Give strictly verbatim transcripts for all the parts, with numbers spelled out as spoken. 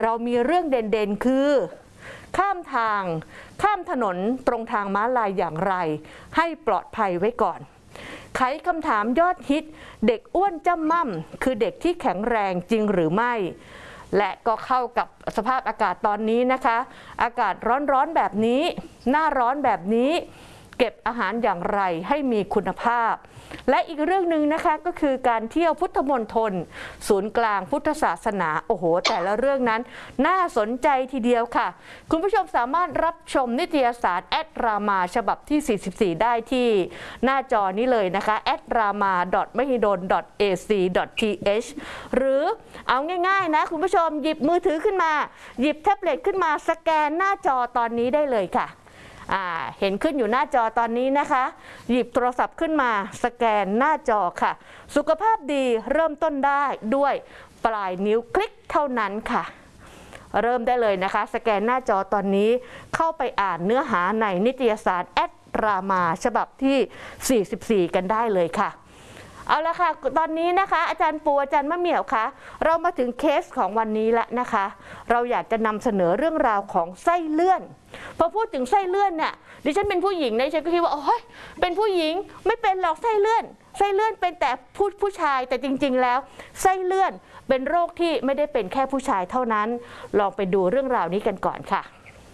เรามีเรื่องเด่นๆคือข้ามทางข้ามถนนตรงทางม้าลายอย่างไรให้ปลอดภัยไว้ก่อนไขคำถามยอดฮิตเด็กอ้วนจ้ำม่ำคือเด็กที่แข็งแรงจริงหรือไม่และก็เข้ากับสภาพอากาศตอนนี้นะคะอากาศร้อนๆแบบนี้หน้าร้อนแบบนี้เก็บอาหารอย่างไรให้มีคุณภาพและอีกเรื่องหนึ่งนะคะก็คือการเที่ยวพุทธมณฑลศูนย์กลางพุทธศาสนาโอ้โหแต่ละเรื่องนั้นน่าสนใจทีเดียวค่ะคุณผู้ชมสามารถรับชมนิตยสารแอดรามาฉบับที่สี่สิบสี่ได้ที่หน้าจอนี้เลยนะคะแอดรามา ดอท มหิดล ดอท เอ ซี ดอท ที เอช หรือเอาง่ายๆนะคุณผู้ชมหยิบมือถือขึ้นมาหยิบแท็บเล็ตขึ้นมาสแกนหน้าจอตอนนี้ได้เลยค่ะเห็นขึ้นอยู่หน้าจอตอนนี้นะคะหยิบโทรศัพท์ขึ้นมาสแกนหน้าจอค่ะสุขภาพดีเริ่มต้นได้ด้วยปลายนิ้วคลิกเท่านั้นค่ะเริ่มได้เลยนะคะสแกนหน้าจอตอนนี้เข้าไปอ่านเนื้อหาในนิตยสารแอดรามาฉบับที่สี่สิบสี่กันได้เลยค่ะเอาละค่ะตอนนี้นะคะอาจารย์ปูอาจารย์มะเหมี่ยวคะเรามาถึงเคสของวันนี้แล้วนะคะเราอยากจะนำเสนอเรื่องราวของไส้เลื่อนพอพูดถึงไส้เลื่อนเนี่ยดิฉันเป็นผู้หญิงนะดิฉันก็คิดว่าโอ้ยเป็นผู้หญิงไม่เป็นหรอกไส้เลื่อนไส้เลื่อนเป็นแต่ผู้ผู้ชายแต่จริงๆแล้วไส้เลื่อนเป็นโรคที่ไม่ได้เป็นแค่ผู้ชายเท่านั้นลองไปดูเรื่องราวนี้กันก่อนค่ะ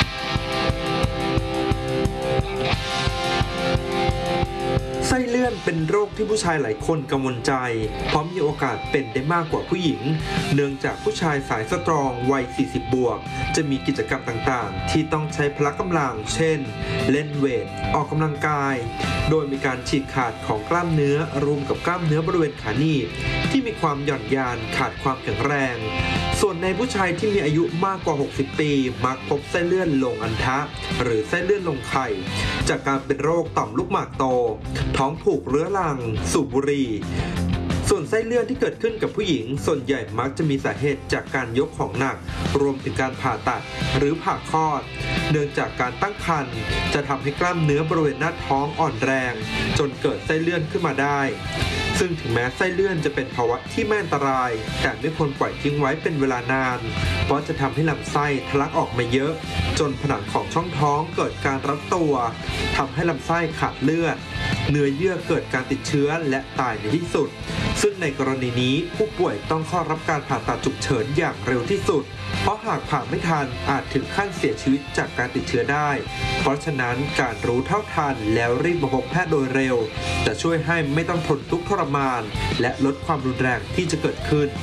ไส้เลื่อนเป็นโรคที่ผู้ชายหลายคนกังวลใจเพราะมีโอกาสเป็นได้มากกว่าผู้หญิงเนื่องจากผู้ชายสายสตรองวัยสี่สิบบวกจะมีกิจกรรมต่างๆที่ต้องใช้พละกำลังเช่นเล่นเวทออกกำลังกายโดยมีการฉีกขาดของกล้ามเนื้อรวมกับกล้ามเนื้อบริเวณขาหนีบที่มีความหย่อนยานขาดความแข็งแรงส่วนในผู้ชายที่มีอายุมากกว่าหกสิบปีมักพบไส้เลื่อนลงอัณฑะหรือไส้เลื่อนลงไข่จากการเป็นโรคต่อมลูกหมากโตท้องผูกเรื้อรังสูบบุหรี่ส่วนไส้เลื่อนที่เกิดขึ้นกับผู้หญิงส่วนใหญ่มักจะมีสาเหตุจากการยกของหนักรวมถึงการผ่าตัดหรือผ่าคลอดเนื่องจากการตั้งครรภ์จะทำให้กล้ามเนื้อบริเวณหน้าท้องอ่อนแรงจนเกิดไส้เลื่อนขึ้นมาได้ซึ่งถึงแม้ไส้เลื่อนจะเป็นภาวะที่ไม่อันตรายแต่ไม่ควรปล่อยทิ้งไว้เป็นเวลานานเพราะจะทำให้ลำไส้ทะลักออกมาเยอะจนผนังของช่องท้องเกิดการรัดตัวทำให้ลำไส้ขาดเลือดเนื้อเยื่อเกิดการติดเชื้อและตายในที่สุดซึ่งในกรณีนี้ผู้ป่วยต้องเข้ารับการผ่าตัดฉุกเฉินอย่างเร็วที่สุดเพราะหากผ่าไม่ทันอาจถึงขั้นเสียชีวิตจากการติดเชื้อได้เพราะฉะนั้นการรู้เท่าทันแล้วรีบมาพบแพทย์โดยเร็วจะช่วยให้ไม่ต้องทนทุกข์ทรมานและลดความรุนแรงที่จะเกิดขึ้น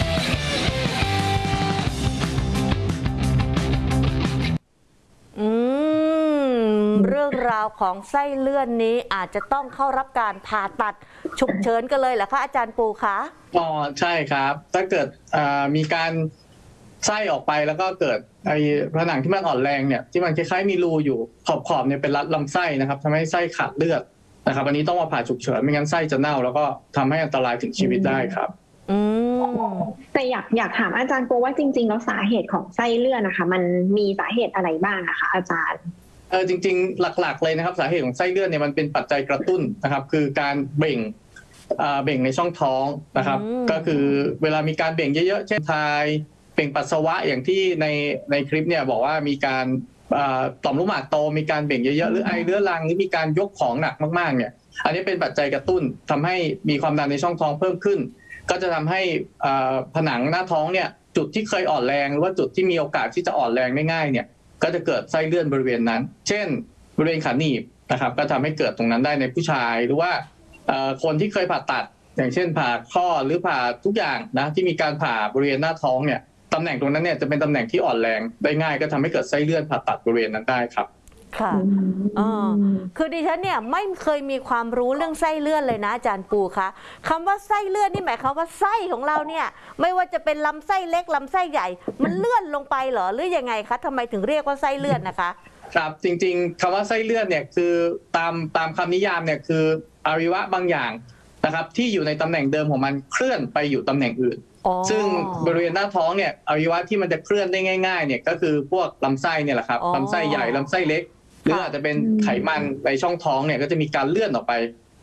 อืมเรื่องราวของไส้เลื่อนนี้อาจจะต้องเข้ารับการผ่าตัดฉุกเฉินกันเลยเหรอคะอาจารย์ปูคะอ๋อใช่ครับถ้าเกิดมีการไส้ออกไปแล้วก็เกิดไอ้ผนังที่มันอ่อนแรงเนี่ยที่มันคล้ายๆมีรูอยู่ขอบๆเนี่ยเป็นรัดลำไส้นะครับทำให้ไส้ขาดเลือดนะครับอันนี้ต้องมาผ่าฉุกเฉินไม่งั้นไส้จะเน่าแล้วก็ทำให้อันตรายถึงชีวิตได้ครับอืมแต่อยากอยากถามอาจารย์ปูว่าจริงๆแล้วสาเหตุของไส้เลื่อนนะคะมันมีสาเหตุอะไรบ้างนะคะอาจารย์เออจริงๆหลักๆเลยนะครับสาเหตุของไส้เลื่อนเนี่ยมันเป็นปัจจัยกระตุ้นนะครับคือการเบ่งเบ่งในช่องท้องนะครับก็คือเวลามีการเบ่งเยอะๆเช่นทายเบ่งปัสสาวะอย่างที่ในในคลิปเนี่ยบอกว่ามีการต่อมลูกหมากโตมีการเบ่งเยอะๆหรือไอเรื้อรังหรือมีการยกของหนักมากๆเนี่ยอันนี้เป็นปัจจัยกระตุ้นทำให้มีความดันในช่องท้องเพิ่มขึ้นก็จะทำให้ผนังหน้าท้องเนี่ยจุดที่เคยอ่อนแรงหรือว่าจุดที่มีโอกาสที่จะอ่อนแรงได้ง่ายเนี่ยก็จะเกิดไส้เลื่อนบริเวณนั้นเช่นบริเวณขาหนีบนะครับก็ทำให้เกิดตรงนั้นได้ในผู้ชายหรือว่าคนที่เคยผ่าตัดอย่างเช่นผ่าข้อหรือผ่าทุกอย่างนะที่มีการผ่าบริเวณหน้าท้องเนี่ยตำแหน่งตรงนั้นเนี่ยจะเป็นตำแหน่งที่อ่อนแรงได้ง่ายก็ทำให้เกิดไส้เลื่อนผ่าตัดบริเวณนั้นได้ครับค่ะอ๋อคือดิฉันเนี่ยไม่เคยมีความรู้เรื่องไส้เลื่อนเลยนะอาจารย์ปูคะคำว่าไส้เลื่อนนี่หมายความว่าไส้ของเราเนี่ยไม่ว่าจะเป็นลำไส้เล็กลำไส้ใหญ่มันเลื่อนลงไปเหรอหรือยังไงคะทำไมถึงเรียกว่าไส้เลื่อนนะคะครับจริงๆคำว่าไส้เลื่อนเนี่ยคือตามตามคำนิยามเนี่ยคืออวัยวะบางอย่างนะครับที่อยู่ในตำแหน่งเดิมของมันเคลื่อนไปอยู่ตำแหน่งอื่นซึ่งบริเวณหน้าท้องเนี่ยอวัยวะที่มันจะเคลื่อนได้ง่ายๆเนี่ยก็คือพวกลำไส้เนี่ยแหละครับลำไส้ใหญ่ลำไส้เล็กหรืออาจจะเป็นไขมันในช่องท้องเนี่ยก็จะมีการเลื่อนออกไป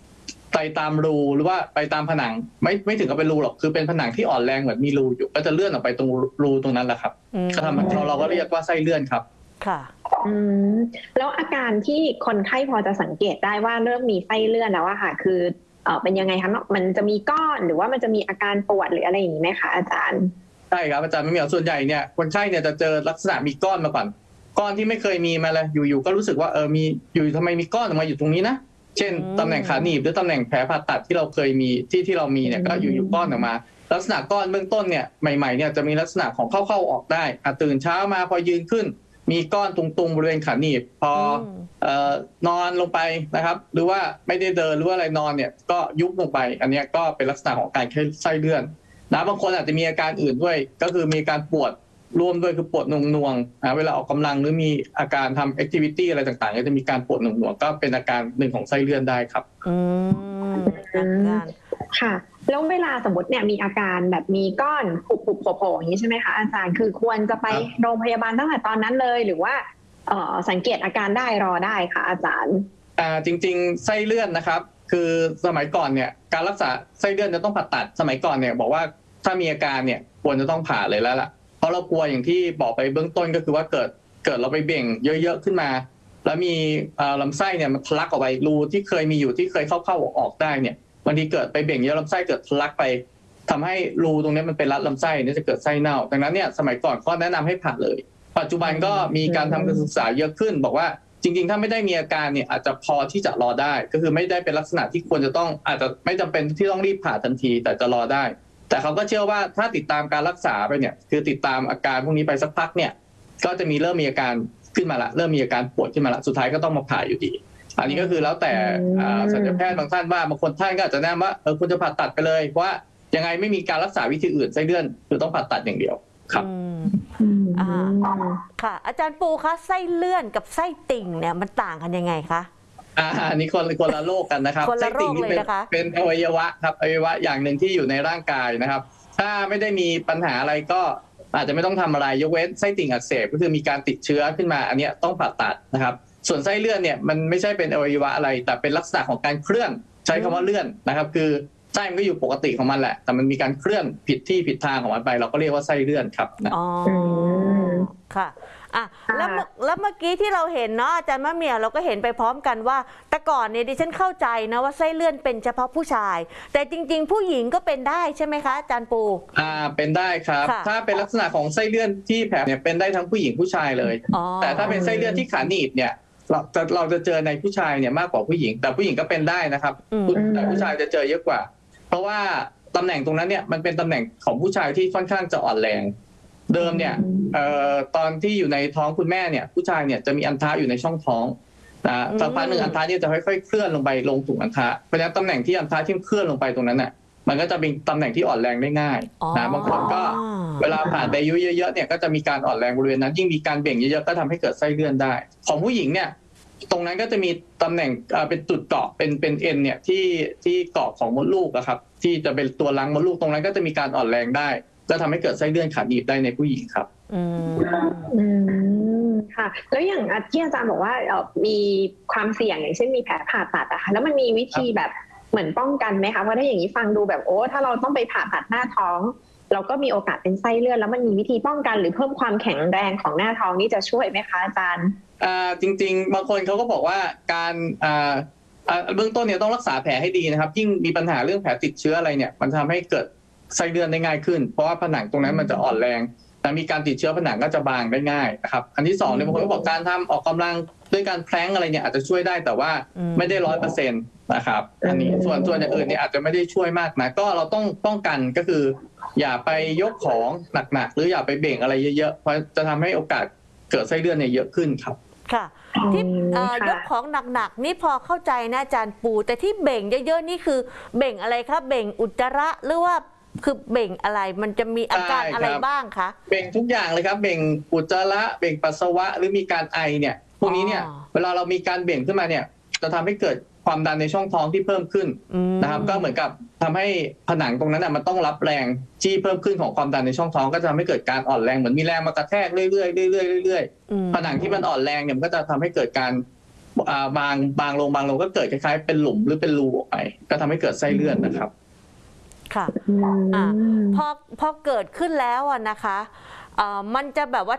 ไปตามรูหรือว่าไปตามผนังไม่ไม่ถึงกับเป็นรูหรอกคือเป็นผนังที่อ่อนแรงเหมือนมีรูอยู่ก็จะเลื่อนออกไปตรงรูตรงนั้นแหละครับก็ทำเราเราก็เรียกว่าไส้เลื่อนครับค่ะอืมแล้วอาการที่คนไข้พอจะสังเกตได้ว่าเริ่มมีไส้เลื่อนแล้วอะค่ะคือเออเป็นยังไงคะมันจะมีก้อนหรือว่ามันจะมีอาการปวดหรืออะไรอย่างนี้ไหมคะอาจารย์ใช่ครับอาจารย์ไม่มีส่วนใหญ่เนี่ยคนไข้เนี่ยจะเจอลักษณะมีก้อนมาก่อนก้อนที่ไม่เคยมีมาเลยอยู่ๆก็รู้สึกว่าเออมีอยู่ทำไมมีก้อนออกมาอยู่ตรงนี้นะเช่นตำแหน่งขาหนีบหรือตำแหน่งแผลผ่าตัดที่เราเคยมีที่ที่เรามีเนี่ยก็อยู่ๆก้อนออกมาลักษณะก้อนเบื้องต้นเนี่ยใหม่ๆเนี่ยจะมีลักษณะของเข้าๆออกได้ตื่นเช้ามาพอยืนขึ้นมีก้อนตรงๆบริเวณขาหนีบพอเอ่อนอนลงไปนะครับหรือว่าไม่ได้เดินหรือว่าอะไรนอนเนี่ยก็ยุบลงไปอันนี้ก็เป็นลักษณะของการไส้เลื่อนนะบางคนอาจจะมีอาการอื่นด้วยก็คือมีการปวดรวมด้วยคือปวดหน่วงๆนะเวลาออกกำลังหรือมีอาการทำแอคทิวิตี้อะไรต่างๆก็จะมีการปวดหน่วงๆก็เป็นอาการหนึ่งของไส้เลื่อนได้ครับอืมค่ะแล้วเวลาสมมติเนี่ยมีอาการแบบมีก้อนผุบๆโผล่ๆอย่างนี้ใช่ไหมคะอาจารย์คือควรจะไปโรงพยาบาลตั้งแต่ตอนนั้นเลยหรือว่าเอ่อสังเกตอาการได้รอได้ค่ะอาจารย์อ่าจริงๆไส้เลื่อนนะครับคือสมัยก่อนเนี่ยการรักษาไส้เลื่อนจะต้องผ่าตัดสมัยก่อนเนี่ยบอกว่าถ้ามีอาการเนี่ยควรจะต้องผ่าเลยแล้วล่ะเพราะเรากลัวอย่างที่บอกไปเบื้องต้นก็คือว่าเกิดเกิดเราไปเบ่งเยอะๆขึ้นมาแล้วมีลำไส้เนี่ยมันทะลักออกไปรูที่เคยมีอยู่ที่เคยเข้าๆออกๆได้เนี่ยบางทีเกิดไปเบ่งเยอะลำไส้เกิดทะลักไปทำให้รูตรงนี้มันเป็นรัดลำไส้เนี่ยจะเกิดไส้เน่าดังนั้นเนี่ยสมัยก่อนก็แนะนำให้ผ่าเลยปัจจุบันก็มีการทำการศึกษาเยอะขึ้นบอกว่าจริงๆถ้าไม่ได้มีอาการเนี่ยอาจจะพอที่จะรอได้ก็คือไม่ได้เป็นลักษณะที่ควรจะต้องอาจจะไม่จำเป็นที่ต้องรีบผ่าทันทีแต่จะรอได้แต่เขาก็เชื่อว่าถ้าติดตามการรักษาไปเนี่ยคือติดตามอาการพวกนี้ไปสักพักเนี่ยก็จะมีเริ่มมีอาการขึ้นมาละเริ่มมีอาการปวดขึ้นมาละสุดท้ายก็ต้องมาผ่าอยู่ดีอันนี้ก็คือแล้วแต่ศัลยแพทย์บางท่านว่าบางคนท่านก็อาจจะแนะนำว่าเออคุณจะผ่าตัดไปเลยเพราะว่ายังไงไม่มีการรักษาวิธีอื่นไส้เลื่อนคือต้องผ่าตัดอย่างเดียวครับอ่าค่ะอาจารย์ปูคะไส้เลื่อนกับไส้ติ่งเนี่ยมันต่างกันยังไงคะอ่าอันนี้คนคนละโรคกันนะครับไส้ติ่งนี่เป็นเป็นอวัยวะครับอวัยวะอย่างหนึ่งที่อยู่ในร่างกายนะครับถ้าไม่ได้มีปัญหาอะไรก็อาจจะไม่ต้องทำอะไรยกเว้นไส้ติ่งอักเสบก็คือมีการติดเชื้อขึ้นมาอันนี้ต้องผ่าตัดนะครับส่วนไส้เลื่อนเนี่ยมันไม่ใช่เป็นอวัยวะอะไรแต่เป็นลักษณะของการเคลื่อนใช้คำว่าเลื่อนนะครับคือไส้มันก็อยู่ปกติของมันแหละแต่มันมีการเคลื่อนผิดที่ผิดทางของมันไปเราก็เรียกว่าไส้เลื่อนครับอ๋อค่ะอ่ะแล้วแล้วเมื่อกี้ที่เราเห็นเนาะอาจารย์มะเหมี่ยวเราก็เห็นไปพร้อมกันว่าแต่ก่อนเนี่ยดิฉันเข้าใจนะว่าไส้เลื่อนเป็นเฉพาะผู้ชายแต่จริงๆผู้หญิงก็เป็นได้ใช่ไหมคะอาจารย์ปูอ่าเป็นได้ครับถ้าเป็นลักษณะของไส้เลื่อนที่แผลเนี่ยเป็นได้ทั้งผู้หญิงผู้ชายเลยแต่ถ้าเป็นไส้เลื่อนที่ขาหนีบเนี่ยเราจะเราจะเจอในผู้ชายเนี่ยมากกว่าผู้หญิงแต่ผู้หญิงก็เป็นได้นะครับแต่ผู้ชายจะเจอเยอะกว่าเพราะว่าตำแหน่งตรงนั้นเนี่ยมันเป็นตำแหน่งของผู้ชายที่ค่อนข้างจะอ่อนแรงเดิมเนี่ยเอ่อตอนที่อยู่ในท้องคุณแม่เนี่ยผู้ชายเนี่ยจะมีอันทะอยู่ในช่องท้องนะสักพักหนึ่งอันทะเนี่ยจะค่อยๆเคลื่อนลงไปลงถุงอันทะเพราะฉะนั้นตำแหน่งที่อันทะที่เคลื่อนลงไปตรงนั้นน่ะมันก็จะเป็นตำแหน่งที่อ่อนแรงได้ง่ายนะบางคนก็เวลาผ่านไปอายุเยอะๆเนี่ยก็จะมีการอ่อนแรงบริเวณนั้นยิ่งมีการเบ่งเยอะๆก็ทำให้เกิดไส้เลื่อนได้ของผู้หญิงเนี่ยตรงนั้นก็จะมีตำแหน่งเป็นจุดเกาะเป็นเป็นเอ็นเนี่ยที่ที่เกาะของมดลูกอะครับที่จะเป็นตัวรังมดลูกตรงนั้นก็จะมีการอ่อนแรงได้จะทำให้เกิดไส้เลื่อนขาหนีบได้ในผู้หญิงครับอืมอืมค่ะแล้วอย่างที่อาจารย์บอกว่ามีความเสี่ยงอย่างเช่นมีแผลผ่าตัดอะค่ะแล้วมันมีวิธีแบบเหมือนป้องกันไหมคะเพราะถ้าอย่างนี้ฟังดูแบบโอ้ถ้าเราต้องไปผ่าตัดหน้าท้องเราก็มีโอกาสเป็นไส้เลื่อนแล้วมันมีวิธีป้องกันหรือเพิ่มความแข็งแรงของหน้าท้องนี่จะช่วยไหมคะอาจารย์อ่าจริงๆบางคนเขาก็บอกว่าการอ่าเบื้องต้นเนี่ยต้องรักษาแผลให้ดีนะครับยิ่งมีปัญหาเรื่องแผลติดเชื้ออะไรเนี่ยมันทำให้เกิดไส้เลื่อนได้ง่ายขึ้นเพราะว่าผนังตรงนั้นมันจะอ่อนแรงแต่มีการติดเชื้อผนังก็จะบางได้ง่ายนะครับอันที่สองเนี่ยบางคนก็บอกการทำออกกำลังด้วยการแพลงอะไรเนี่ยอาจจะช่วยได้แต่ว่าไม่ได้ร้อยเปอร์เซ็นต์นะครับอันนี้ส่วนส่วนอย่างอื่นเนี่ยอาจจะไม่ได้ช่วยมากนะก็เราต้องป้องกันก็คืออย่าไปยกของหนักๆหรืออย่าไปเบ่งอะไรเยอะๆเพราะจะทำให้โอกาสเกิดไส้เลื่อนเนี่ยเยอะขึ้นครับค่ะที่ยกของหนักๆนี่พอเข้าใจนะอาจารย์ปูแต่ที่เบ่งเยอะๆนี่คือเบ่งอะไรครับเบ่งอุจจาระหรือว่าคือเบ่งอะไรมันจะมีอาการอะไรบ้างคะเบ่งทุกอย่างเลยครับเบ่งอุจจาระเบ่งปัสสาวะหรือมีการไอเนี่ยพวกนี้เนี่ยเวลาเรามีการเบ่งขึ้นมาเนี่ยจะทำให้เกิดความดันในช่องท้องที่เพิ่มขึ้นนะครับก็เหมือนกับทำให้ผนังตรงนั้นมันต้องรับแรงที่เพิ่มขึ้นของความดันในช่องท้องก็จะทำให้เกิดการอ่อนแรงเหมือนมีแรงมากระแทกเรื่อยๆเรื่อยๆเรื่อยๆผนังที่มันอ่อนแรงเนี่ยมันก็จะทำให้เกิดการอ่าบางบางลงบางลงก็เกิดคล้ายๆเป็นหลุมหรือเป็นรูออกไปก็ทำให้เกิดไส้เลื่อนนะครับค่ะอืมอ่าพอพอเกิดขึ้นแล้วอะนะคะเอ่อมันจะแบบว่า